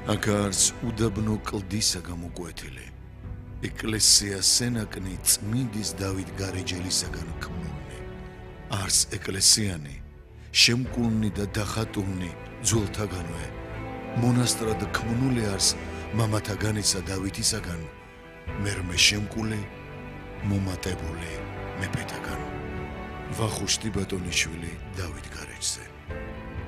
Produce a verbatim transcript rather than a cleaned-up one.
აკარს უდაბნო კლდისა გამოკვეთილი. ეკლესია სენაკნი წმინდის დავით გარეჯელისაგან ქმნილნი. არს ეკლესიანი, შემკულნი და დახატულნი ძველთაგანვე. მონასტრად ქმნული არს მამათაგანისა დავითისაგან, მერმე შემკული, მომატებული მეფეთაგან. ვახუშტი ბატონიშვილი დავით გარეჯზე.